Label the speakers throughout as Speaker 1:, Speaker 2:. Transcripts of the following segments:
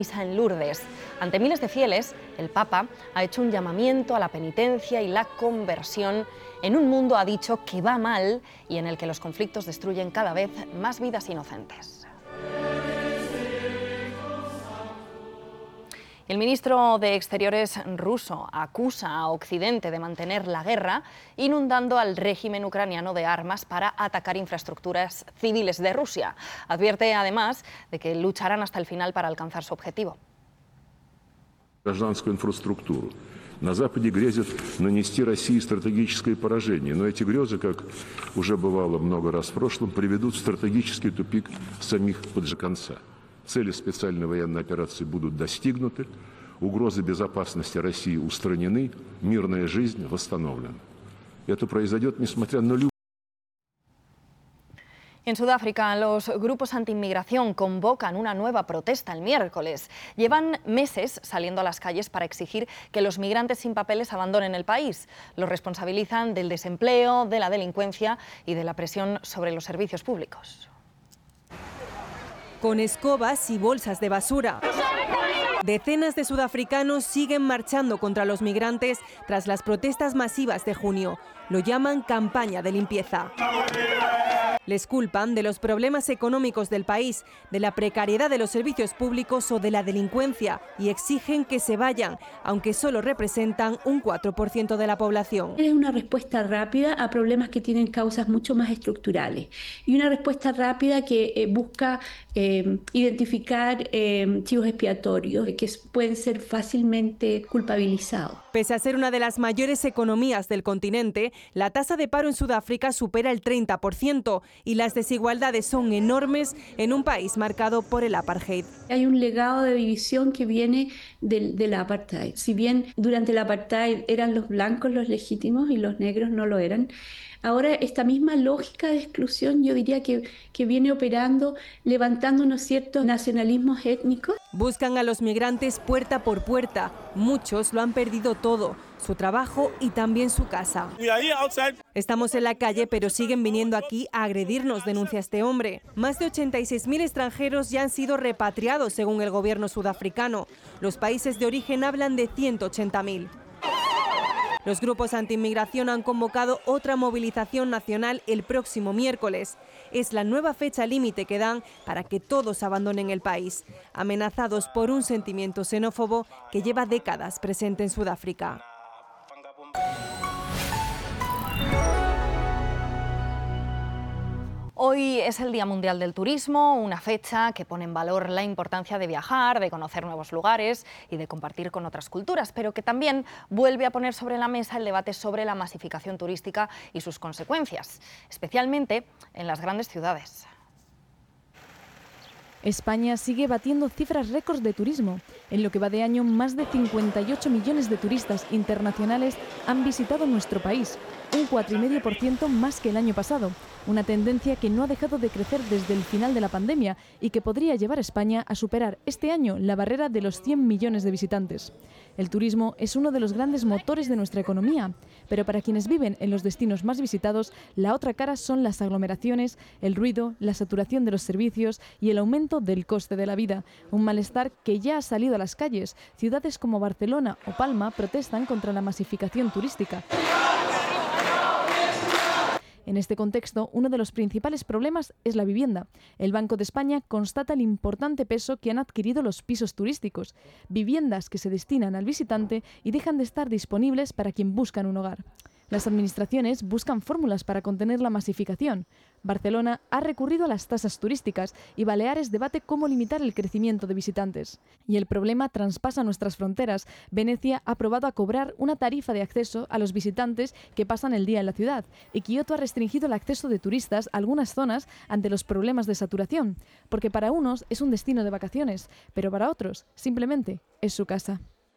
Speaker 1: En Lourdes, ante miles de fieles, el Papa ha hecho un llamamiento a la penitencia y la conversión en un mundo, ha dicho, que va mal y en el que los conflictos destruyen cada vez más vidas inocentes. El ministro de Exteriores ruso acusa a Occidente de mantener la guerra, inundando al régimen ucraniano de armas para atacar infraestructuras civiles de Rusia. Advierte además de que lucharán hasta el final para alcanzar su objetivo.
Speaker 2: Гражданскую инфраструктуру. На Западе грезят нанести России стратегическое поражение, но эти грезы, как уже бывало много раз в прошлом, приведут в стратегический тупик самих конца. Цели специальной военной операции будут достигнуты, угрозы безопасности России устранены, мирная жизнь восстановлена. Это произойдет, несмотря на любые.
Speaker 1: En Sudáfrica, los grupos antiinmigración convocan una nueva protesta el miércoles. Llevan meses saliendo a las calles para exigir que los migrantes sin papeles abandonen el país. Los responsabilizan del desempleo, de la delincuencia y de la presión sobre los servicios públicos.
Speaker 3: Con escobas y bolsas de basura. Decenas de sudafricanos siguen marchando contra los migrantes tras las protestas masivas de junio. Lo llaman campaña de limpieza. Les culpan de los problemas económicos del país, de la precariedad de los servicios públicos o de la delincuencia y exigen que se vayan, aunque solo representan un 4% de la población.
Speaker 4: Es una respuesta rápida a problemas que tienen causas mucho más estructurales y una respuesta rápida que busca identificar chivos expiatorios que pueden ser fácilmente culpabilizados.
Speaker 3: Pese a ser una de las mayores economías del continente, la tasa de paro en Sudáfrica supera el 30% y las desigualdades son enormes en un país marcado por el apartheid.
Speaker 4: Hay un legado de división que viene del apartheid. Si bien durante el apartheid eran los blancos los legítimos y los negros no lo eran, ahora esta misma lógica de exclusión yo diría que viene operando, levantando unos ciertos nacionalismos étnicos.
Speaker 3: Buscan a los migrantes puerta por puerta. Muchos lo han perdido todo, su trabajo y también su casa. Estamos en la calle, pero siguen viniendo aquí a agredirnos, denuncia este hombre. Más de 86.000 extranjeros ya han sido repatriados según el gobierno sudafricano. Los países de origen hablan de 180.000. Los grupos antiinmigración han convocado otra movilización nacional el próximo miércoles. Es la nueva fecha límite que dan para que todos abandonen el país, amenazados por un sentimiento xenófobo que lleva décadas presente en Sudáfrica.
Speaker 1: Hoy es el Día Mundial del Turismo, una fecha que pone en valor la importancia de viajar, de conocer nuevos lugares y de compartir con otras culturas, pero que también vuelve a poner sobre la mesa el debate sobre la masificación turística y sus consecuencias, especialmente en las grandes ciudades.
Speaker 5: España sigue batiendo cifras récords de turismo. En lo que va de año, más de 58 millones de turistas internacionales han visitado nuestro país, un 4,5% más que el año pasado, una tendencia que no ha dejado de crecer desde el final de la pandemia y que podría llevar a España a superar este año la barrera de los 100 millones de visitantes. El turismo es uno de los grandes motores de nuestra economía, pero para quienes viven en los destinos más visitados, la otra cara son las aglomeraciones, el ruido, la saturación de los servicios y el aumento del coste de la vida, un malestar que ya ha salido a las calles. Ciudades como Barcelona o Palma protestan contra la masificación turística. En este contexto, uno de los principales problemas es la vivienda. El Banco de España constata el importante peso que han adquirido los pisos turísticos, viviendas que se destinan al visitante y dejan de estar disponibles para quien busca un hogar. Las administraciones buscan fórmulas para contener la masificación. Barcelona ha recurrido a las tasas turísticas y Baleares debate cómo limitar el crecimiento de visitantes. Y el problema traspasa nuestras fronteras. Venecia ha aprobado a cobrar una tarifa de acceso a los visitantes que pasan el día en la ciudad. Y Kioto ha restringido el acceso de turistas a algunas zonas ante los problemas de saturación. Porque para unos es un destino de vacaciones, pero para otros simplemente es su casa.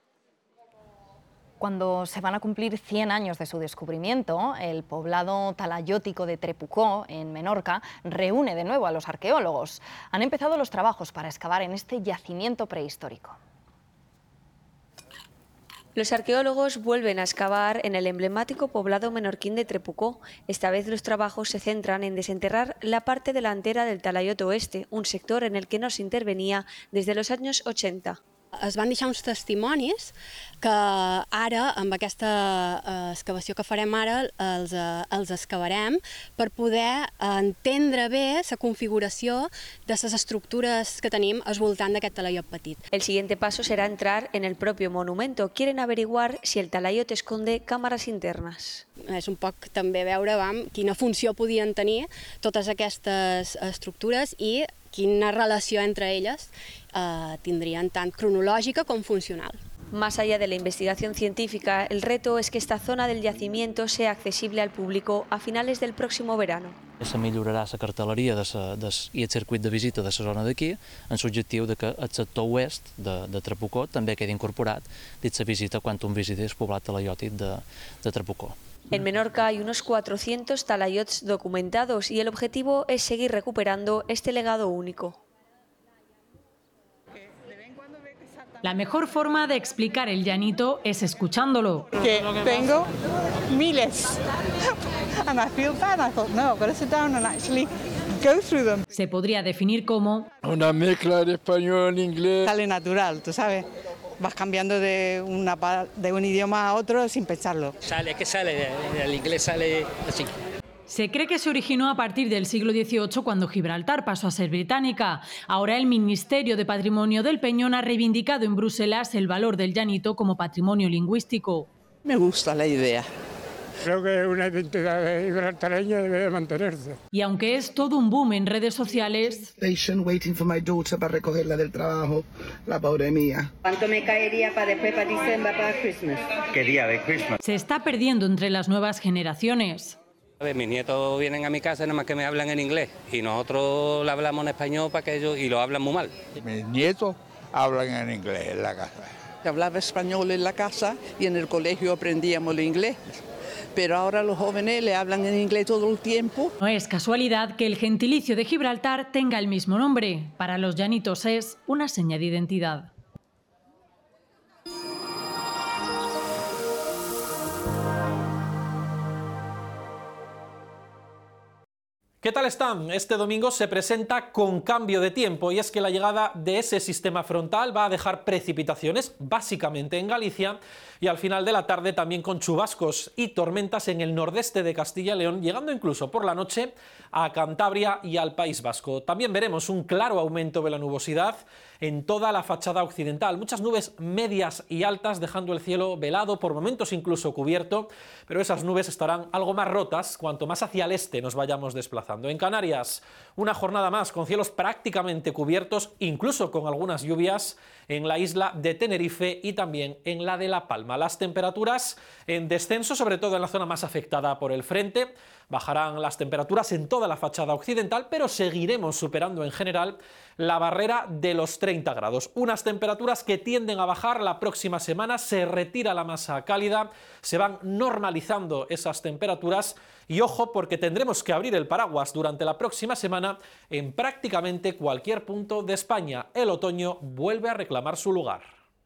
Speaker 1: Cuando se van a cumplir 100 años de su descubrimiento, el poblado talayótico de Trepucó, en Menorca, reúne de nuevo a los arqueólogos. Han empezado los trabajos para excavar en este yacimiento prehistórico.
Speaker 6: Los arqueólogos vuelven a excavar en el emblemático poblado menorquín de Trepucó. Esta vez los trabajos se centran en desenterrar la parte delantera del Talayot Oeste, un sector en el que no se intervenía desde los años 80.
Speaker 7: Es van deixar uns testimonis que ara, amb aquesta excavació que farem ara, els excavarem per poder entendre bé la configuració de les estructures que tenim al voltant d'aquest talayot petit.
Speaker 6: El siguiente paso será entrar en el propio monumento. Quieren averiguar si el talayot esconde cámaras internas.
Speaker 7: És un poc també veure quina funció podien tenir totes aquestes estructures i quina relació entre elles tindrien tant cronològica com funcional.
Speaker 6: Más allá de la investigación científica, el reto es que esta zona del yacimiento sea accesible al público a finales del próximo verano.
Speaker 8: Se millorarà la cartel·leria i el circuit de visita de la zona d'aquí en l'objectiu que el sector oest de Trepucó també quedi incorporat dins la visita Quantum Visitors poblat talayòtic de Trepucó.
Speaker 6: En Menorca hay unos 400 talayots documentados y el objetivo es seguir recuperando este legado único.
Speaker 9: La mejor forma de explicar el llanito es escuchándolo.
Speaker 10: Que tengo miles. And I feel bad. I thought, no, I've got to sit down and actually go through them.
Speaker 9: Se podría definir como
Speaker 11: una mezcla de español e inglés.
Speaker 10: Sale natural, tú sabes. Vas cambiando de un idioma a otro sin pensarlo.
Speaker 12: Sale, el inglés sale así.
Speaker 9: Se cree que se originó a partir del siglo XVIII cuando Gibraltar pasó a ser británica. Ahora el Ministerio de Patrimonio del Peñón ha reivindicado en Bruselas el valor del llanito como patrimonio lingüístico.
Speaker 13: Me gusta la idea.
Speaker 11: Creo que una identidad gibraltareña debe de mantenerse.
Speaker 9: Y aunque es todo un boom en redes sociales...
Speaker 14: Waiting for my daughter para recogerla del trabajo, la pobre mía.
Speaker 15: ¿Cuánto me caería para después, para diciembre, para Christmas?
Speaker 12: ¿Qué día de Christmas?
Speaker 9: Se está perdiendo entre las nuevas generaciones.
Speaker 12: Mis nietos vienen a mi casa nada más que me hablan en inglés y nosotros le hablamos en español para que ellos, y lo hablan muy mal.
Speaker 11: Mis nietos hablan en inglés en la casa.
Speaker 13: Hablaba español en la casa y en el colegio aprendíamos el inglés. Pero ahora los jóvenes le hablan en inglés todo el tiempo.
Speaker 9: No es casualidad que el gentilicio de Gibraltar tenga el mismo nombre. Para los llanitos es una seña de identidad.
Speaker 16: ¿Qué tal están? Este domingo se presenta con cambio de tiempo y es que la llegada de ese sistema frontal va a dejar precipitaciones, básicamente en Galicia, y al final de la tarde también con chubascos y tormentas en el nordeste de Castilla y León, llegando incluso por la noche a Cantabria y al País Vasco. También veremos un claro aumento de la nubosidad en toda la fachada occidental. Muchas nubes medias y altas dejando el cielo velado, por momentos incluso cubierto, pero esas nubes estarán algo más rotas cuanto más hacia el este nos vayamos desplazando. En Canarias, una jornada más con cielos prácticamente cubiertos, incluso con algunas lluvias en la isla de Tenerife y también en la de La Palma. Las temperaturas en descenso, sobre todo en la zona más afectada por el frente. Bajarán las temperaturas en toda la fachada occidental, pero seguiremos superando en general la barrera de los 30 grados. Unas temperaturas que tienden a bajar la próxima semana, se retira la masa cálida, se van normalizando esas temperaturas y ojo porque tendremos que abrir el paraguas durante la próxima semana en prácticamente cualquier punto de España. El otoño vuelve a reclamar su lugar.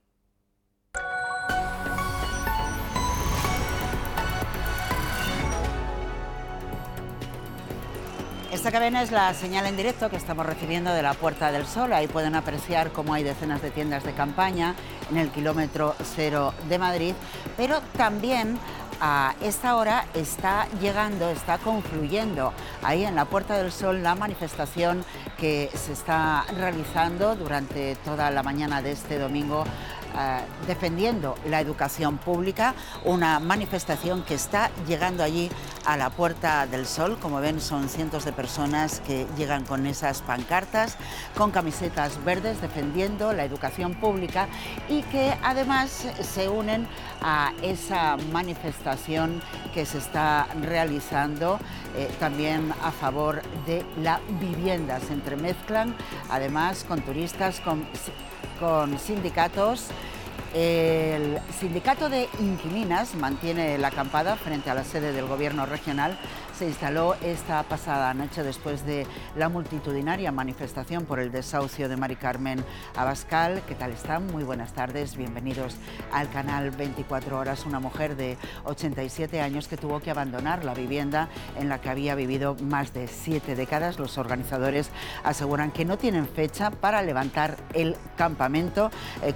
Speaker 17: Esta cadena es la señal en directo que estamos recibiendo de la Puerta del Sol. Ahí pueden apreciar cómo hay decenas de tiendas de campaña en el kilómetro cero de Madrid, pero también a esta hora está confluyendo ahí en la Puerta del Sol la manifestación que se está realizando durante toda la mañana de este domingo defendiendo la educación pública, una manifestación que está llegando allí a la Puerta del Sol. Como ven, son cientos de personas que llegan con esas pancartas, con camisetas verdes defendiendo la educación pública y que además se unen a esa manifestación que se está realizando también a favor de la vivienda. Se entremezclan además con turistas, con sindicatos. El sindicato de inquilinas mantiene la acampada frente a la sede del gobierno regional. se instaló esta pasada noche después de la multitudinaria manifestación por el desahucio de Mari Carmen Abascal. ¿Qué tal están? Muy buenas tardes, bienvenidos al canal 24 Horas. Una mujer de 87 años que tuvo que abandonar la vivienda en la que había vivido más de 7 décadas. Los organizadores aseguran que no tienen fecha para levantar el campamento